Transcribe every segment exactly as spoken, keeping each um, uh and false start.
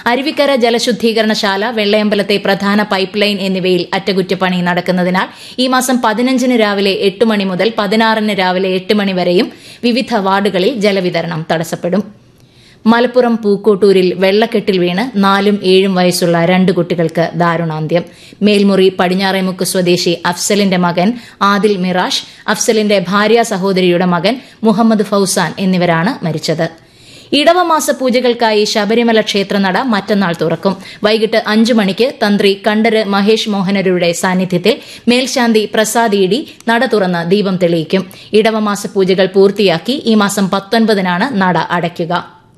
അരുവിക്കര ജലശുദ്ധീകരണശാല, വെള്ളയമ്പലത്തെ പ്രധാന pipe line എന്നിവയിൽ അറ്റകുറ്റപ്പണി നടക്കുന്നതിനാൽ ഈ മാസം പതിനഞ്ചിന് രാവിലെ എട്ട് മണി മുതൽ പതിനാറിന് രാവിലെ എട്ട് മണി വരെയും വിവിധ വാർഡുകളിൽ ജലവിതരണം തടസ്സപ്പെടും. മലപ്പുറം പൂക്കോട്ടൂരിൽ വെള്ളക്കെട്ടിൽ വീണ് നാലും ഏഴും വയസ്സുള്ള രണ്ട് കുട്ടികൾക്ക് ദാരുണാന്ത്യം. മേൽമുറി പടിഞ്ഞാറേമുക്ക് സ്വദേശി അഫ്സലിന്റെ മകൻ ആദിൽ മിറാഷ്, അഫ്സലിന്റെ ഭാര്യ സഹോദരിയുടെ മകൻ മുഹമ്മദ് ഫൌസാൻ എന്നിവരാണ് മരിച്ചത്. ഇടവമാസ പൂജകൾക്കായി ശബരിമല ക്ഷേത്രനട മറ്റന്നാൾ തുറക്കും. വൈകിട്ട് അഞ്ചു മണിക്ക് തന്ത്രി കണ്ഠര് മഹേഷ് മോഹനരുടെ സാന്നിധ്യത്തിൽ മേൽശാന്തി പ്രസാദ് ഇ ഡി നട തുറന്ന് ദീപം തെളിയിക്കും. ഇടവമാസ പൂജകൾ പൂർത്തിയാക്കി ഈ മാസം പത്തൊൻപതിനാണ് നട അടയ്ക്കുക.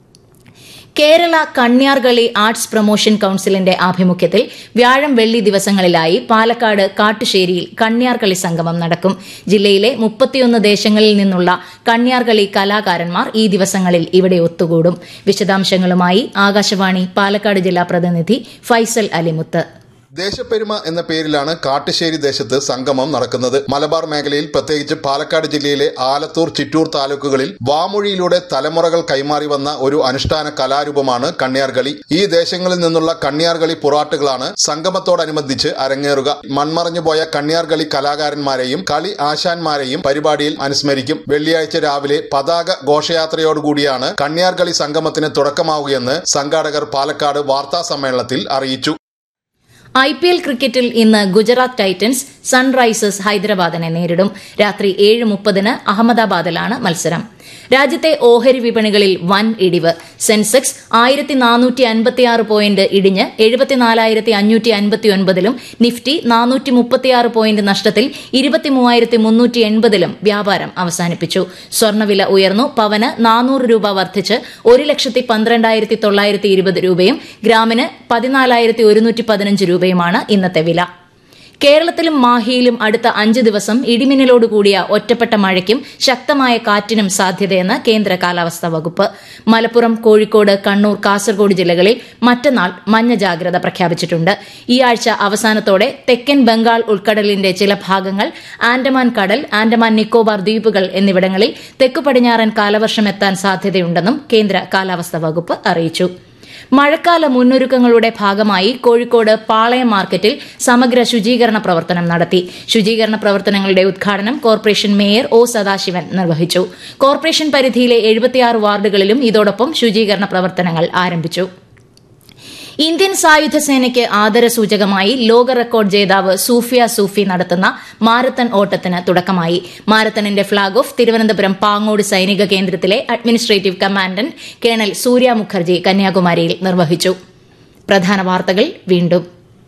കേരള കണ്യാർകളി ആർട്സ് പ്രൊമോഷൻ കൌൺസിലിന്റെ ആഭിമുഖ്യത്തിൽ വ്യാഴം വെള്ളി ദിവസങ്ങളിലായി പാലക്കാട് കാട്ടുശ്ശേരിയിൽ കണ്യാർകളി സംഗമം നടക്കും. ജില്ലയിലെ മുപ്പത്തിയൊന്ന് ദേശങ്ങളിൽ നിന്നുള്ള കണ്യാർകളി കലാകാരന്മാർ ഈ ദിവസങ്ങളിൽ ഇവിടെ ഒത്തുകൂടും. വിശദാംശങ്ങളുമായി ആകാശവാണി പാലക്കാട് ജില്ലാ പ്രതിനിധി ഫൈസൽ അലിമുത്ത്. ദേശപ്പെരുമ എന്ന പേരിലാണ് കാട്ടുശ്ശേരി ദേശത്ത് സംഗമം നടക്കുന്നത്. മലബാർ മേഖലയിൽ, പ്രത്യേകിച്ച് പാലക്കാട് ജില്ലയിലെ ആലത്തൂർ, ചിറ്റൂർ താലൂക്കുകളിൽ വാമൊഴിയിലൂടെ തലമുറകൾ കൈമാറി വന്ന ഒരു അനുഷ്ഠാന കലാരൂപമാണ് കണ്യാർകളി. ഈ ദേശങ്ങളിൽ നിന്നുള്ള കണ്യാർകളി പുറാട്ടുകളാണ് സംഗമത്തോടനുബന്ധിച്ച് അരങ്ങേറുക. മൺമറഞ്ഞുപോയ കണ്യാർകളി കലാകാരന്മാരെയും കളി ആശാന്മാരെയും പരിപാടിയിൽ അനുസ്മരിക്കും. വെള്ളിയാഴ്ച രാവിലെ പതാക ഘോഷയാത്രയോടുകൂടിയാണ് കണ്യാർകളി സംഗമത്തിന് തുടക്കമാവുകയെന്ന് സംഘാടകർ പാലക്കാട് വാർത്താ സമ്മേളനത്തിൽ അറിയിച്ചു. ഐ പി എൽ ക്രിക്കറ്റിൽ ഇന്ന് ഗുജറാത്ത് ടൈറ്റൻസ് സൺറൈസേഴ്സ് ഹൈദരാബാദിനെ നേരിടും. രാത്രി ഏഴ് മുപ്പതിന് അഹമ്മദാബാദിലാണ് മത്സരം. രാജ്യത്തെ ഓഹരി വിപണികളിൽ വൻ ഇടിവ്. സെൻസെക്സ് ആയിരത്തി നാനൂറ്റി അൻപത്തിയാറ് പോയിന്റ് ഇടിഞ്ഞ് എഴുപത്തിനാലായിരത്തി അഞ്ഞൂറ്റി അൻപത്തിയൊൻപതിലും നിഫ്റ്റി നാനൂറ്റി മുപ്പത്തിയാറ് പോയിന്റ് നഷ്ടത്തിൽ ഇരുപത്തിമൂവായിരത്തി മുന്നൂറ്റി എൺപതിലും വ്യാപാരം അവസാനിപ്പിച്ചു. സ്വർണ്ണവില ഉയർന്നു. പവന് നാനൂറ് രൂപ വർദ്ധിച്ച് ഒരു ലക്ഷത്തി പന്ത്രണ്ടായിരത്തി തൊള്ളായിരത്തി ഇരുപത് രൂപയും ഗ്രാമിന് പതിനാലായിരത്തി ഒരുന്നൂറ്റി പതിനഞ്ച് രൂപയുമാണ് ഇന്നത്തെ വില. കേരളത്തിലും മാഹിയിലും അടുത്ത അഞ്ച് ദിവസം ഇടിമിന്നലോടുകൂടിയ ഒറ്റപ്പെട്ട മഴയ്ക്കും ശക്തമായ കാറ്റിനും സാധ്യതയെന്ന് കേന്ദ്ര കാലാവസ്ഥാ വകുപ്പ്. മലപ്പുറം, കോഴിക്കോട്, കണ്ണൂർ, കാസർഗോഡ് ജില്ലകളിൽ മറ്റന്നാൾ മഞ്ഞ ജാഗ്രത പ്രഖ്യാപിച്ചിട്ടുണ്ട്. ഈ ആഴ്ച അവസാനത്തോടെ തെക്കൻ ബംഗാൾ ഉൾക്കടലിന്റെ ചില ഭാഗങ്ങൾ, ആൻഡമാൻ കടൽ, ആൻഡമാൻ നിക്കോബാർ ദ്വീപുകൾ എന്നിവിടങ്ങളിൽ തെക്കു പടിഞ്ഞാറൻ കാലവർഷം എത്താൻ സാധ്യതയുണ്ടെന്നും കേന്ദ്ര കാലാവസ്ഥാ വകുപ്പ് അറിയിച്ചു. മഴക്കാല മുന്നൊരുക്കങ്ങളുടെ ഭാഗമായി കോഴിക്കോട് പാളയം മാർക്കറ്റിൽ സമഗ്ര ശുചീകരണ പ്രവർത്തനം നടത്തി. ശുചീകരണ പ്രവർത്തനങ്ങളുടെ ഉദ്ഘാടനം കോർപ്പറേഷൻ മേയർ ഒ സദാശിവൻ നിർവഹിച്ചു. കോർപ്പറേഷൻ പരിധിയിലെ എഴുപത്തിയാറ് വാർഡുകളിലും ഇതോടൊപ്പം ശുചീകരണ പ്രവർത്തനങ്ങൾ ആരംഭിച്ചു. ഇന്ത്യൻ സായുധ സേനയ്ക്ക് ആദരസൂചകമായി ലോക റെക്കോർഡ് ജേതാവ് സൂഫിയ സൂഫി നടത്തുന്ന മാരത്തൺ ഓട്ടത്തിന് തുടക്കമായി. മാരത്തണിന്റെ ഫ്ളാഗ് ഓഫ് തിരുവനന്തപുരം പാങ്ങോട് സൈനിക കേന്ദ്രത്തിലെ അഡ്മിനിസ്ട്രേറ്റീവ് കമാൻഡന്റ് കേണൽ സൂര്യ മുഖർജി കന്യാകുമാരിയിൽ നിർവഹിച്ചു. പ്രധാന വാർത്തകൾ വീണ്ടും.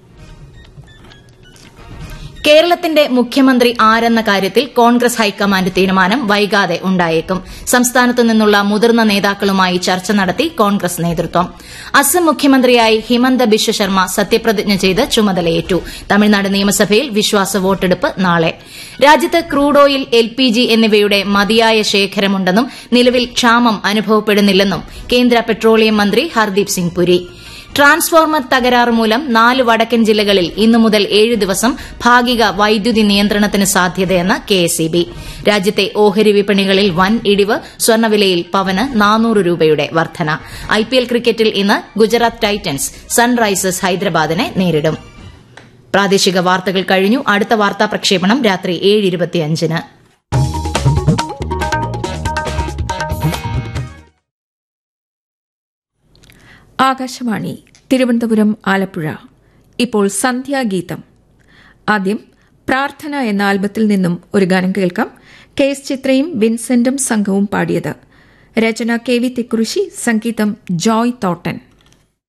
കേരളത്തിന്റെ മുഖ്യമന്ത്രി ആരെന്ന കാര്യത്തിൽ കോൺഗ്രസ് ഹൈക്കമാൻഡ് തീരുമാനം വൈകാതെ ഉണ്ടായേക്കും. സംസ്ഥാനത്തു നിന്നുള്ള മുതിർന്ന നേതാക്കളുമായി ചർച്ച നടത്തി കോൺഗ്രസ് നേതൃത്വം. അസം മുഖ്യമന്ത്രിയായി ഹിമന്ത ബിശ്വ ശർമ്മ സത്യപ്രതിജ്ഞ ചെയ്ത് ചുമതലയേറ്റു. തമിഴ്നാട് നിയമസഭയിൽ വിശ്വാസ വോട്ടെടുപ്പ് നാളെ. രാജ്യത്ത് crude oil, L P G എന്നിവയുടെ മതിയായ ശേഖരമുണ്ടെന്നും നിലവിൽ ക്ഷാമം അനുഭവപ്പെടുന്നില്ലെന്നും കേന്ദ്ര പെട്രോളിയം മന്ത്രി ഹർദീപ് സിംഗ് പുരി. ട്രാൻസ്ഫോർമർ തകരാറ് മൂലം നാല് വടക്കൻ ജില്ലകളിൽ ഇന്നു മുതൽ ഏഴ് ദിവസം ഭാഗിക വൈദ്യുതി നിയന്ത്രണത്തിന് സാധ്യതയെന്ന് കെ എസ് ഇ ബി. രാജ്യത്തെ ഓഹരി വിപണികളിൽ വൻ ഇടിവ്. സ്വർണ്ണവിലയിൽ പവന് നാനൂറ് രൂപയുടെ വർധന. ഐ പി എൽ ക്രിക്കറ്റിൽ ഇന്ന് ഗുജറാത്ത് ടൈറ്റൻസ് സൺറൈസേഴ്സ് ഹൈദരാബാദിനെ നേരിടും. പ്രാദേശിക വാർത്തകൾ കഴിഞ്ഞു. അടുത്ത വാർത്താ പ്രക്ഷേപണം രാത്രി ഏഴ് ഇരുപത്തിയഞ്ചിന്. ആകാശവാണി തിരുവനന്തപുരം, ആലപ്പുഴ. ഇപ്പോൾ സന്ധ്യാഗീതം. ആദ്യം പ്രാർത്ഥന എന്ന ആൽബത്തിൽ നിന്നും ഒരു ഗാനം കേൾക്കാം. കെ എസ് ചിത്രയും വിൻസെന്റും സംഘവും പാടിയത്. രചന കെ വി തിക്കുറിശി, സംഗീതം ജോയ് തോട്ടൻ.